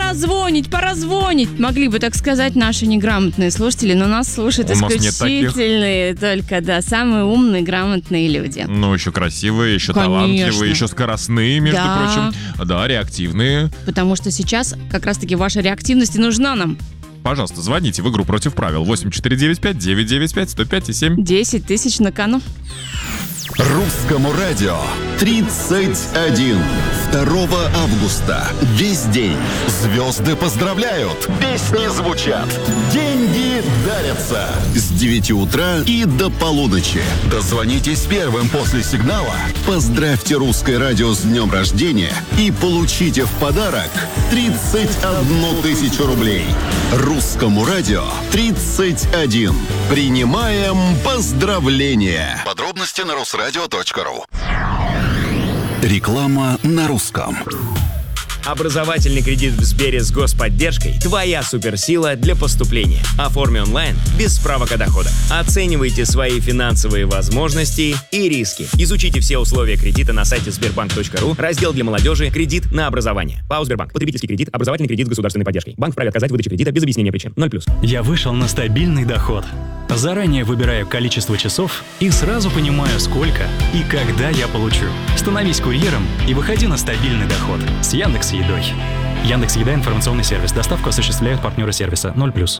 поразвонить. Могли бы так сказать наши неграмотные слушатели, но нас слушают исключительные только, да, самые умные, грамотные люди. Ну, еще красивые, еще талантливые, еще скоростные, между прочим. Да, реактивные. Потому что сейчас как раз-таки ваша реактивность и нужна нам. Пожалуйста, звоните в игру «Против правил» 8495-995-105-7. 10 тысяч на кону. Русскому радио 31. 2 августа. Весь день. Звезды поздравляют. Песни звучат. Деньги дарятся. С 9 утра и до полуночи. Дозвонитесь первым после сигнала. Поздравьте Русское радио с днем рождения и получите в подарок 31 тысячу рублей. Русскому радио 31. Принимаем поздравления. Подробности на русрадио.ру. Реклама на русском. Образовательный кредит в Сбере с господдержкой – твоя суперсила для поступления. Оформи онлайн без справок о доходах. Оценивайте свои финансовые возможности и риски. Изучите все условия кредита на сайте sberbank.ru, раздел для молодежи «Кредит на образование». ПАО «Сбербанк». Потребительский кредит, образовательный кредит с государственной поддержкой. Банк вправе отказать в выдаче кредита без объяснения причин. 0+. Я вышел на стабильный доход. Заранее выбираю количество часов и сразу понимаю, сколько и когда я получу. Становись курьером и выходи на стабильный доход с Яндекс.Едой. Яндекс.Еда — информационный сервис. Доставку осуществляют партнеры сервиса 0+.